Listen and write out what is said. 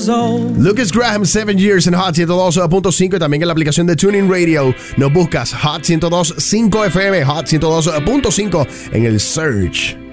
Lucas Graham, 7 Years en Hot 102.5 y también en la aplicación de TuneIn Radio. Nos buscas Hot 102.5 FM, Hot 102.5 en el search.